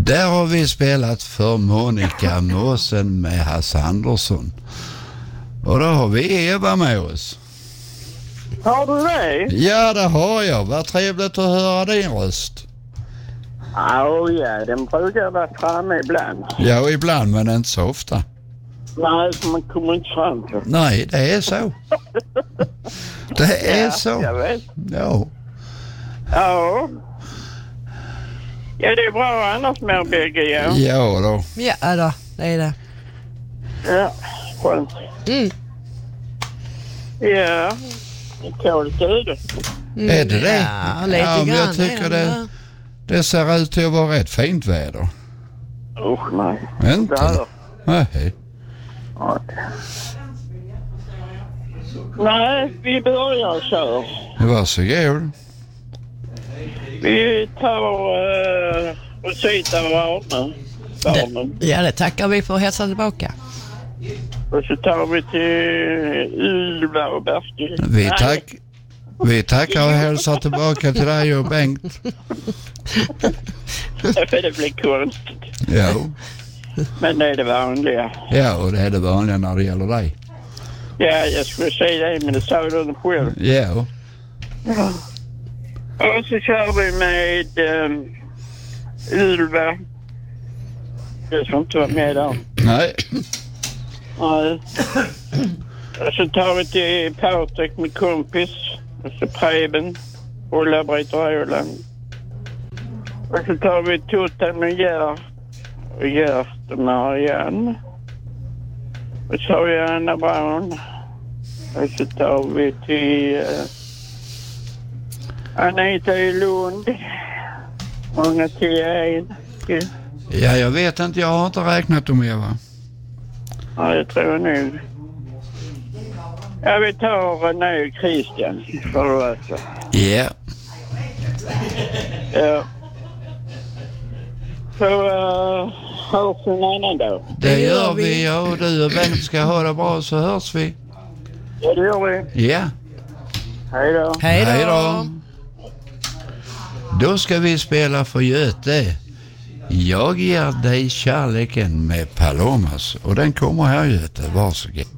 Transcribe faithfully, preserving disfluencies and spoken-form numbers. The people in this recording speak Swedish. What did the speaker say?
Där har vi spelat för Monica Måsen med Hasse Andersson. Och då har vi Eva med oss. Har du det? Ja, det har jag. Vad trevligt att höra din röst. Oh, ja, den brukar vara framme ibland. Ja, ibland, men inte så ofta. Nej, så man kommer inte fram till. Nej, det är så. Det är Ja, så. jag vet. Ja. Ja. Ja, det är bra annars med bägge, ja. Ja då. Ja då, det är det. Ja, skönt. Mm. Ja, det tål öde. Mm. Är det det? Ja, lite Ja, men grann. jag tycker det, det ser ut till att vara rätt fint väder. Usch, nej. Inte? Där. Nej. Nej. Nej, vi börjar köra. Varsågod. Vi tar uh, Rosita Warne. Barnen. Ja, det tackar vi för att hälsa tillbaka. Och så tar vi till Ylva och Bertil. Vi, tack, vi tackar och hälsar tillbaka till dig och Bengt. För det blir konstigt. Ja. Men det är det vanliga. Ja, och det är det vanliga när det gäller dig. Ja, jag skulle säga det, men det sa du själv. Ja. Ja. Och så kör vi med um, Ylva. Jag ska inte vara med där. Nej. Nej. Och så tar vi till Patrik med kompis. Och så Preben. Ulla-Britt Åland. Och så tar vi Totten med Gert. Och Gert och Marianne. Och så har vi Anna Braun. Och så tar vi till uh, Anita i Lund. Många till en. Ja. Ja, jag vet inte. Jag har inte räknat dem, Eva. Ja, det tror jag nog. Ja, vi tar René och Christian. För det alltså. Ja. Ja. Så uh, hörs en annan dag. Det gör vi. Ja, och du och Bengt ska ha det bra, så hörs vi. Ja, det gör vi. Ja. Hej då. Hej då. Hej då. Då ska vi spela för Göte. Jag ger dig kärleken med Palomas. Och den kommer här, Göte. Varsågod.